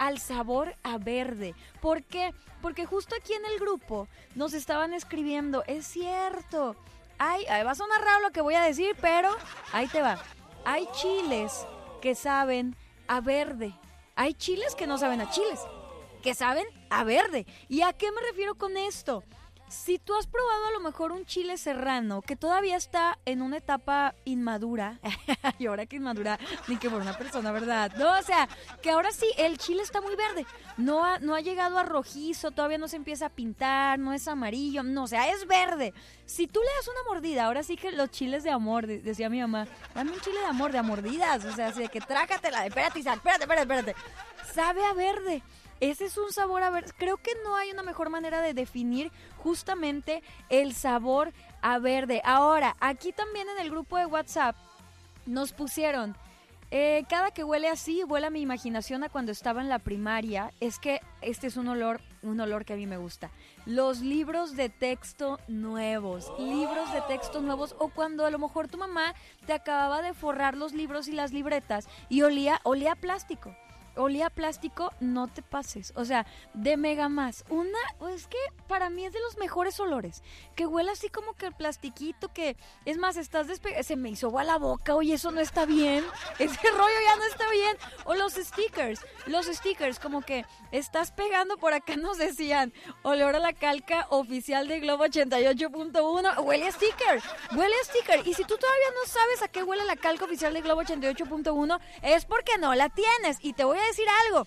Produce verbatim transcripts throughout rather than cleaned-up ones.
al sabor a verde. ¿Por qué? Porque justo aquí en el grupo nos estaban escribiendo, es cierto, hay, va a sonar raro lo que voy a decir, pero ahí te va. Hay chiles que saben a verde. Hay chiles que no saben a chiles, que saben a verde. ¿Y a qué me refiero con esto? Si tú has probado a lo mejor un chile serrano que todavía está en una etapa inmadura, y ahora que inmadura, ni que por una persona, ¿verdad? No, o sea, que ahora sí, el chile está muy verde, no ha, no ha llegado a rojizo, todavía no se empieza a pintar, no es amarillo, no, o sea, es verde. Si tú le das una mordida, ahora sí que los chiles de amor, de, decía mi mamá, dame un chile de amor, de a mordidas, o sea, así de que trágatela, espérate, Isaac, espérate, espérate, espérate. Sabe a verde. Ese es un sabor a verde. Creo que no hay una mejor manera de definir justamente el sabor a verde. Ahora, aquí también en el grupo de WhatsApp nos pusieron, eh, cada que huele así, vuela mi imaginación a cuando estaba en la primaria. Es que este es un olor, un olor que a mí me gusta. Los libros de texto nuevos, libros de texto nuevos, o cuando a lo mejor tu mamá te acababa de forrar los libros y las libretas y olía, olía a plástico. Olía a plástico, no te pases. O sea, de mega más. Una, es que para mí es de los mejores olores. Que huele así como que el plastiquito, que es más, estás despegando. Se me hizo agua la boca, oye, eso no está bien. Ese rollo ya no está bien. O los stickers, los stickers, como que estás pegando por acá, nos decían. Olor a la calca oficial de Globo ochenta y ocho punto uno. Huele a sticker, huele a sticker. Y si tú todavía no sabes a qué huele la calca oficial de Globo ochenta y ocho punto uno, es porque no la tienes. Y te voy a decir algo,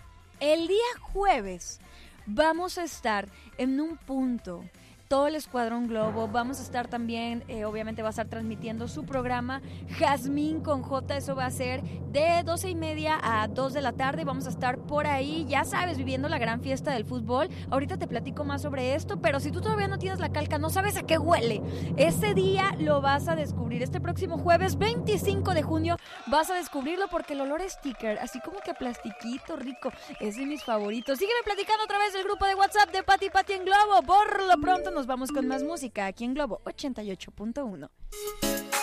el día jueves vamos a estar en un punto, todo el Escuadrón Globo, vamos a estar también, eh, obviamente va a estar transmitiendo su programa Jazmín con J, eso va a ser de doce y media a dos de la tarde, vamos a estar por ahí, ya sabes, viviendo la gran fiesta del fútbol. Ahorita te platico más sobre esto, pero si tú todavía no tienes la calca, no sabes a qué huele, ese día lo vas a descubrir, este próximo jueves veinticinco de junio vas a descubrirlo, porque el olor a sticker, así como que plastiquito rico, es de mis favoritos. Sígueme platicando otra vez del grupo de WhatsApp de Pati Pati en Globo. Por lo pronto nos vamos con más música aquí en Globo ochenta y ocho punto uno.